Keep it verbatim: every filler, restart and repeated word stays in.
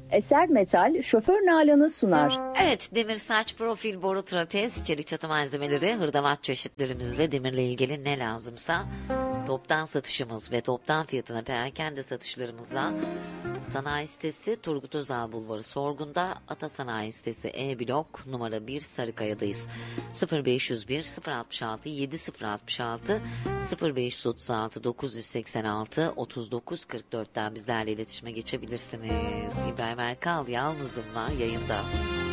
Eser Metal şoför Nalan'ı sunar. Evet, demir saç, profil, boru, trapez, çelik çatı malzemeleri, hırdavat çeşitlerimizle demirle ilgili ne lazımsa toptan satışımız ve toptan fiyatına perakende satışlarımızla sanayi sitesi Turgut Özal Bulvarı Sorgun'da, Ata Sanayi sitesi E blok numara bir Sarıkaya'dayız. sıfır beş yüz bir sıfır altmış altı yedi sıfır altmış altı sıfır beş otuz altı dokuz yüz seksen altı otuz dokuz kırk dörtten bizlerle iletişime geçebilirsiniz. İbrahim Erkal yalnızımla yayında.